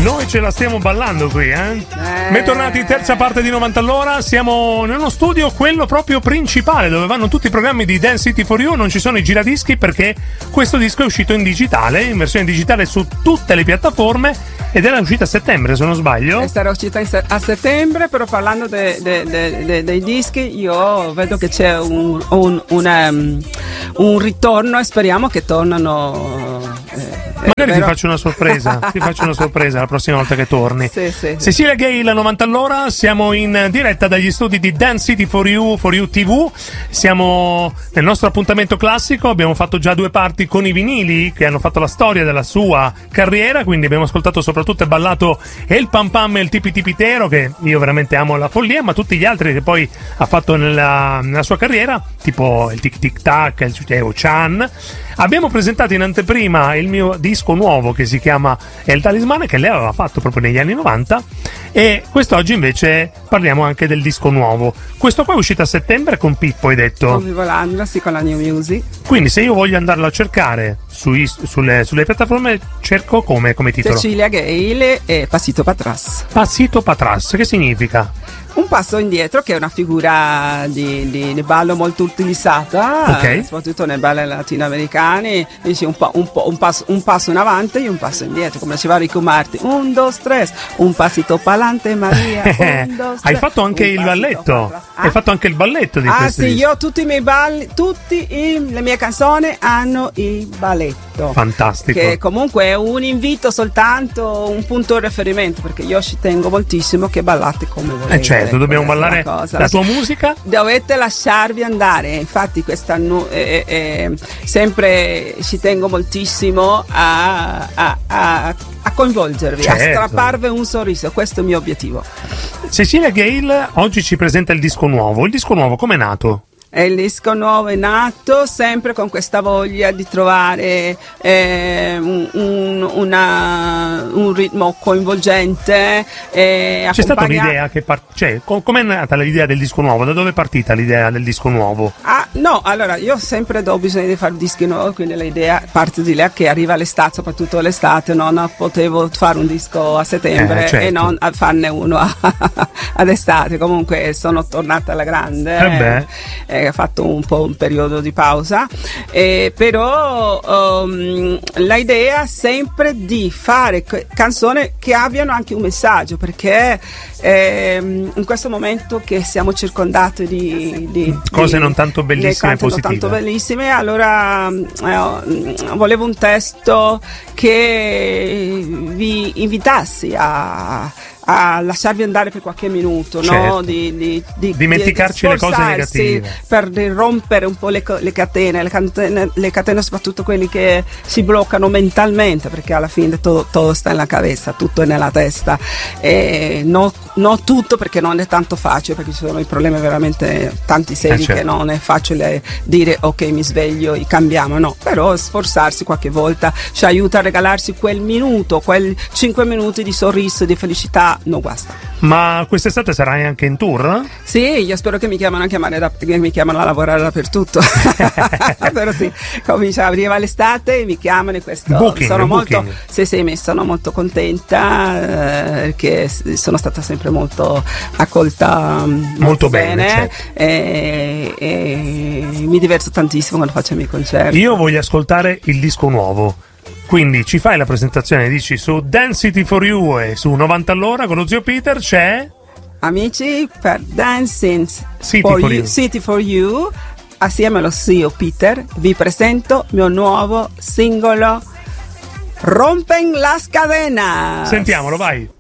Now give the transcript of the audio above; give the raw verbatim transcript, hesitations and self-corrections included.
Noi ce la stiamo ballando qui, eh? eh. Bentornati in terza parte di novanta all'ora. Siamo nello studio, quello proprio principale, dove vanno tutti i programmi di Dance City for You. Non ci sono i giradischi perché questo disco è uscito in digitale, in versione digitale su tutte le piattaforme, ed era uscita a settembre, se non sbaglio. E sarà uscita se- a settembre, però parlando de- de- de- de- dei dischi, io vedo che c'è un, un, un, um, un ritorno e speriamo che tornano. Eh, Magari ti faccio una sorpresa, ti faccio una sorpresa la prossima volta che torni. Sì, sì, sì. Cecilia Gale, novanta all'ora, siamo in diretta dagli studi di Dance City for You, for You tivù. Siamo nel nostro appuntamento classico, abbiamo fatto già due parti con i vinili che hanno fatto la storia della sua carriera, quindi abbiamo ascoltato soprattutto e ballato El Pam Pam e il Tipi Tipitero, che io veramente amo la follia, ma tutti gli altri che poi ha fatto nella, nella sua carriera, tipo il Tic Tic Tac, il Suceo Chan. Abbiamo presentato in anteprima il mio disco nuovo che si chiama El Talismane, che lei aveva fatto proprio negli anni novanta, e quest'oggi invece parliamo anche del disco nuovo. Questo qua è uscito a settembre con Pippo, hai detto? Con Vivolandra, sì, con la New Music. Quindi se io voglio andarlo a cercare sui, sulle, sulle piattaforme, cerco come, come titolo? Cecilia Gale e Pasito Patras. Pasito Patras, che significa? Un passo indietro, che è una figura di, di, di ballo molto utilizzata, okay, soprattutto nei balli latinoamericani. Dici un, po', un, po', un, passo, un passo in avanti e un passo indietro, come diceva Rico Martin. Un, dos, tres, un passito pa'lante Maria. Un, dos, Hai fatto anche il balletto? Ah? Hai fatto anche il balletto di ah, questo sì, disco? io tutti i miei balli, tutte le mie canzoni hanno il balletto. Fantastico. Che comunque è un invito soltanto, un punto di riferimento, perché io ci tengo moltissimo che ballate come volete. Eh certo, dobbiamo ballare la, la tua musica. Dovete lasciarvi andare, infatti questa eh, eh, sempre ci tengo moltissimo a, a, a, a coinvolgervi, certo, a strapparvi un sorriso, questo è il mio obiettivo. Cecilia Gale oggi ci presenta il disco nuovo. Il disco nuovo com'è nato? E il disco nuovo è nato sempre con questa voglia di trovare eh, un, un, una, un ritmo coinvolgente. Eh, C'è stata un'idea che part- cioè, com- com'è nata l'idea del disco nuovo? Da dove è partita l'idea del disco nuovo? Ah, no, allora io sempre do bisogno di fare dischi nuovi, quindi l'idea parte di là che arriva l'estate, soprattutto l'estate, non potevo fare un disco a settembre, eh, certo, e non a farne uno a, ad estate. Comunque sono tornata alla grande. Eh beh. Eh, ha fatto un po' un periodo di pausa, eh, però um, l'idea sempre di fare canzoni che abbiano anche un messaggio, perché eh, in questo momento che siamo circondati di, di cose di, non tanto bellissime e positive, tanto bellissime, allora eh, volevo un testo che vi invitassi a a lasciarvi andare per qualche minuto, certo, no? Di, di, di dimenticarci di le cose negative, per rompere un po' le, le catene, le catene, le catene, soprattutto quelli che si bloccano mentalmente, perché alla fine tutto, tutto sta nella cabeza, tutto è nella testa, e no, no tutto, perché non è tanto facile, perché ci sono i problemi veramente tanti seri, eh, certo, che non è facile dire ok mi sveglio e cambiamo, no, però sforzarsi qualche volta ci aiuta a regalarsi quel minuto, quel cinque minuti di sorriso, di felicità. No, guasta. Ma quest'estate sarai anche in tour? Sì, io spero che mi chiamano anche a, mare da, che mi chiamano a lavorare dappertutto. Però sì, comincia, arriva l'estate e mi chiamano, e questo booking, sono molto, booking. sì, sì, mi sono molto contenta, eh, perché sono stata sempre molto accolta, molto, molto bene, bene, certo, e, e mi diverto tantissimo quando faccio i miei concerti. Io voglio ascoltare il disco nuovo. Quindi ci fai la presentazione, dici, su Dance City for You e su novanta all'ora con lo zio Peter c'è... Amici, per Dancing City for, for you, you. City for You, assieme allo zio Peter, vi presento il mio nuovo singolo Rompen las cadenas. Sentiamolo, vai.